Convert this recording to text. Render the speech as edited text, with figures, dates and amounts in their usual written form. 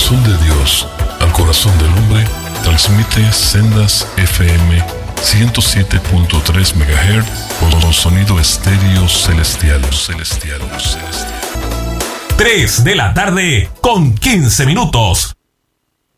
corazón de Dios al corazón del hombre, transmite Sendas FM 107.3 MHz con sonido estéreo celestial. 3 de la tarde con 15 minutos.